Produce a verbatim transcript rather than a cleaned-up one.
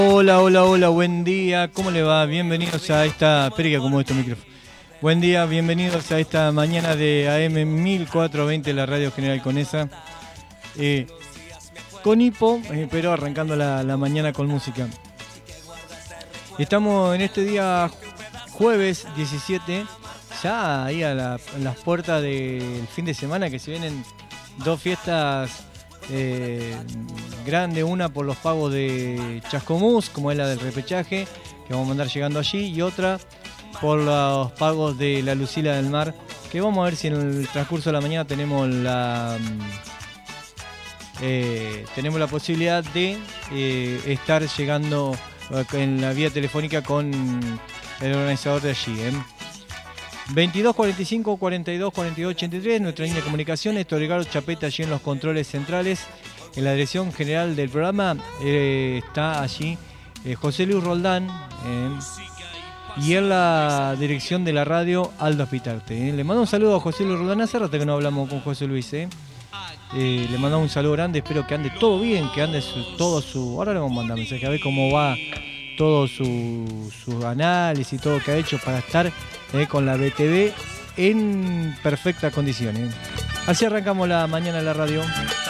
Hola, hola, hola, buen día, ¿cómo le va? Bienvenidos a esta... Espera que acomodo este micrófono. Buen día, bienvenidos a esta mañana de A M mil cuatrocientos veinte, la Radio General Conesa. Eh, con hipo, eh, pero arrancando la, la mañana con música. Estamos en este día jueves diecisiete, ya ahí a, la, a las puertas del fin de semana, que se vienen dos fiestas eh, grandes, una por los pagos de Chascomús, como es la del repechaje, que vamos a andar llegando allí, y otra por los pagos de la Lucila del Mar, que vamos a ver si en el transcurso de la mañana tenemos la eh, tenemos la posibilidad de eh, estar llegando en la vía telefónica con el organizador de allí, ¿eh? veintidós cuarenta y cinco cuarenta y dos cuarenta y dos ochenta y tres, nuestra línea de comunicación. Héctor Ricardo Chapeta allí en los controles centrales. En la dirección general del programa eh, está allí eh, José Luis Roldán, eh, y en la dirección de la radio Aldo Pitarte. Eh. Le mando un saludo a José Luis Roldán. Hace rato que no hablamos con José Luis. Eh. Eh, le mandamos un saludo grande, espero que ande todo bien, que ande su, todo su... Ahora le vamos a mandar mensaje a ver cómo va todo su, su análisis y todo lo que ha hecho para estar eh, con la B T V en perfectas condiciones. Así arrancamos la mañana en la radio.